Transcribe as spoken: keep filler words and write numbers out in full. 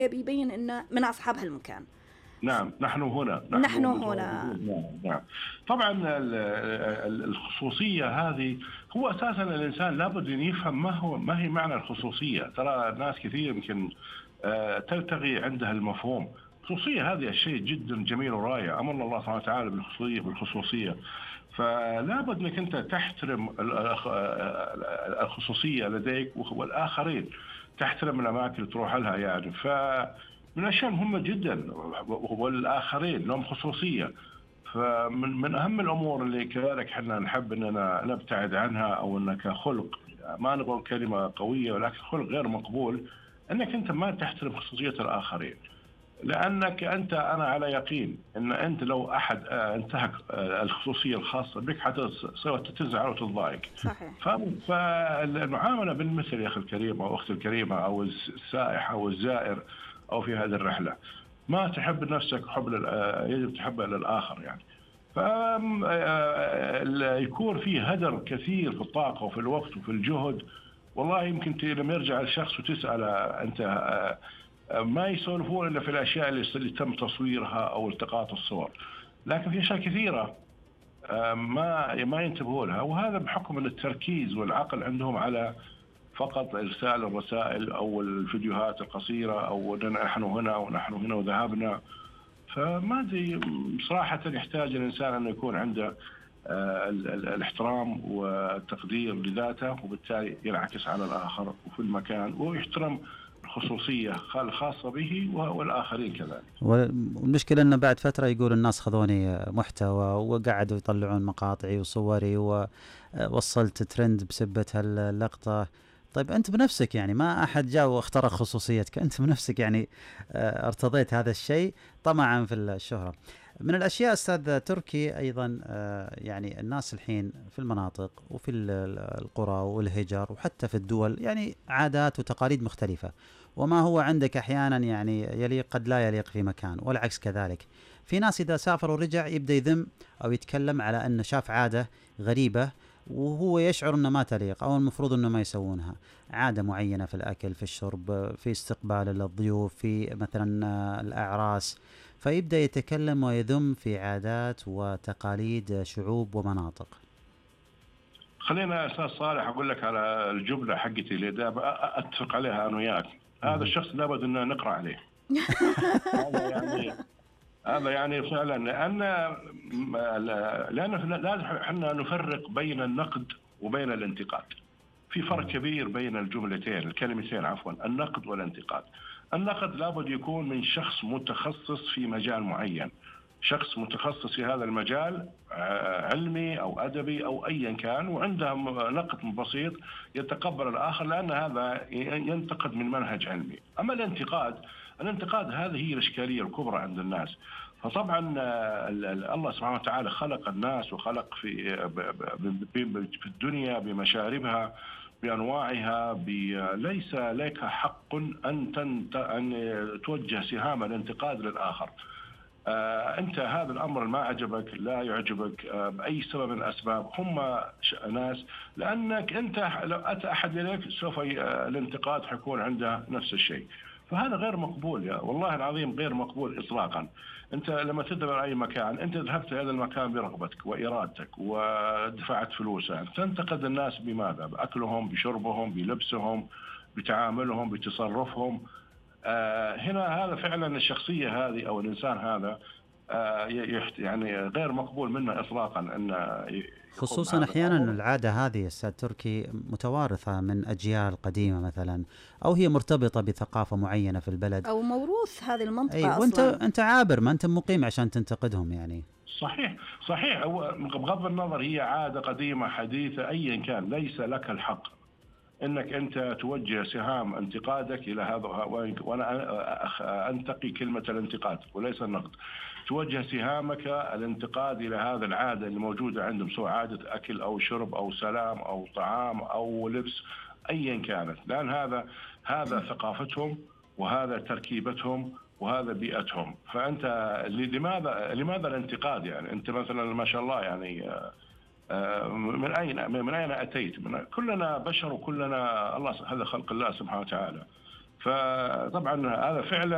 بيبين إنه من أصحاب هالمكان. نعم، نحن هنا، نحن, نحن هنا. نعم، نعم. طبعًا ال ال الخصوصية هذه هو أساسًا الإنسان لابد أن يفهم ما هو ما هي معنى الخصوصية. ترى ناس كثير يمكن آآ تلتغي عندها المفهوم. الخصوصية هذه شيء جدًا جميل ورائع، أمرنا الله سبحانه وتعالى بالخصوصية بالخصوصية. فلا بد أنك أنت تحترم الخصوصية لديك والآخرين، تحترم الأماكن اللي تروح لها يعني. ف من الأشياء مهمة جدا، والآخرين لهم خصوصية. فمن من أهم الأمور اللي كذلك احنا نحب أننا نبتعد عنها، أو أنك خلق، ما نقول كلمة قوية ولكن خلق غير مقبول، أنك أنت ما تحترم خصوصية الآخرين. لأنك أنت أنا على يقين أن أنت لو أحد انتهك الخصوصية الخاصة بك حتسوي تزعل وتضايق. صحيح. فالمعاملة بالمثل يا أخي الكريم أو أختي الكريمة أو السائح أو الزائر أو في هذه الرحلة، ما تحب نفسك حب يجب تحبها للآخر يعني. فيكون فيه هدر كثير في الطاقة وفي الوقت وفي الجهد. والله يمكن لما يرجع الشخص وتسأله أنت ما يسولفون إلا في الأشياء اللي تم تصويرها أو التقاط الصور، لكن في أشياء كثيرة ما ما ينتبهوا لها. وهذا بحكم أن التركيز والعقل عندهم على فقط إرسال الرسائل أو الفيديوهات القصيرة، أو نحن هنا ونحن هنا وذهبنا. فما أدري صراحة يحتاج الإنسان أن يكون عنده الاحترام والتقدير لذاته، وبالتالي ينعكس على الآخر وفي المكان، ويحترم الخصوصية الخاصة به والآخرين كذلك. والمشكلة أنه بعد فترة يقول الناس خذوني محتوى وقعدوا يطلعون مقاطعي وصوري ووصلت ترند بسبة هاللقطة. طيب أنت بنفسك يعني ما أحد جاء واخترق خصوصيتك، أنت بنفسك يعني ارتضيت هذا الشيء طمعا في الشهرة. من الأشياء أستاذ تركي أيضا يعني الناس الحين في المناطق وفي القرى والهجر وحتى في الدول يعني عادات وتقاليد مختلفة، وما هو عندك أحيانا يعني يليق قد لا يليق في مكان، والعكس كذلك. في ناس إذا سافر ورجع يبدأ يذم أو يتكلم على أن شاف عادة غريبة وهو يشعر أنه ما تليق أو المفروض أنه ما يسوونها، عادة معينة في الأكل في الشرب في استقبال الضيوف في مثلا الأعراس، فيبدأ يتكلم ويذم في عادات وتقاليد شعوب ومناطق. خلينا أستاذ صالح أقول لك على الجملة حقتي اللي دائما أتفق عليها أنا وياك. هذا الشخص لابد أن نقرأ عليه. هذا يعني هذا يعني فعلا، لأن لأن لازم احنا نفرق بين النقد وبين الانتقاد. في فرق كبير بين الجملتين الكلمتين عفوا، النقد والانتقاد. النقد لابد يكون من شخص متخصص في مجال معين، شخص متخصص في هذا المجال علمي أو أدبي أو أيا كان، وعنده نقد بسيط يتقبل الآخر لأن هذا ينتقد من منهج علمي. أما الانتقاد الانتقاد هذه هي الإشكالية الكبرى عند الناس. فطبعا الله سبحانه وتعالى خلق الناس وخلق في في الدنيا بمشاربها بأنواعها، ليس لك حق أن أن توجه سهام الانتقاد للآخر. آه أنت هذا الأمر ما عجبك لا يعجبك آه بأي سبب من الأسباب، هم ناس، لأنك أنت لو أتى أحد إليك سوف الانتقاد حيكون عنده نفس الشيء. فهذا غير مقبول يا والله العظيم، غير مقبول إطلاقا. أنت لما تذهب إلى أي مكان، أنت ذهبت إلى هذا المكان برغبتك وإرادتك ودفعت فلوسا، تنتقد الناس بماذا؟ بأكلهم، بشربهم، بلبسهم، بتعاملهم، بتصرفهم. آه هنا هذا فعلا الشخصية هذه أو الإنسان هذا آه يعني غير مقبول منه إطلاقا. أن خصوصا أحيانا العادة هذه أستاذ تركي متوارثة من أجيال قديمة مثلا، أو هي مرتبطة بثقافة معينة في البلد أو موروث هذه المنطقة. أي وأنت أصلاً. أنت عابر ما أنت مقيم عشان تنتقدهم يعني. صحيح صحيح، بغض النظر هي عادة قديمة حديثة أيا كان، ليس لك الحق انك انت توجه سهام انتقادك الى هذا، وانا انتقي كلمه الانتقاد وليس النقد. توجه سهامك الانتقاد الى هذا العاده اللي موجوده عندهم، سواء عاده اكل او شرب او سلام او طعام او لبس ايا كانت، لان هذا هذا ثقافتهم وهذا تركيبتهم وهذا بيئتهم. فانت لماذا لماذا الانتقاد يعني؟ انت مثلا ما شاء الله يعني من أين من أين أتيت؟ من كلنا بشر وكلنا الله، هذا خلق الله سبحانه وتعالى. فطبعا هذا فعلا